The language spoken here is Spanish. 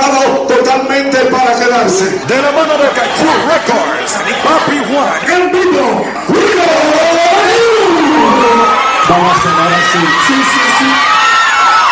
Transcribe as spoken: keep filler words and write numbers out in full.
llegado totalmente para quedarse. De la mano de Kaiju Records, Papi Juan. En vivo. Vamos a cenar así. Sí, sí,